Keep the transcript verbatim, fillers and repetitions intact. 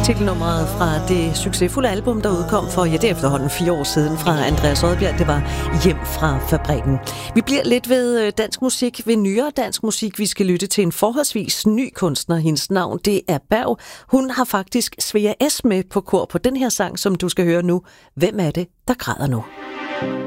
Titelnummeret fra det succesfulde album, der udkom for, ja, det er efterhånden fire år siden fra Andreas Odbjerg. Det var Hjem fra fabrikken. Vi bliver lidt ved dansk musik, ved nyere dansk musik. Vi skal lytte til en forholdsvis ny kunstner. Hendes navn, det er Berg. Hun har faktisk Svea S. med på kor på den her sang, som du skal høre nu. Hvem er det, der græder nu?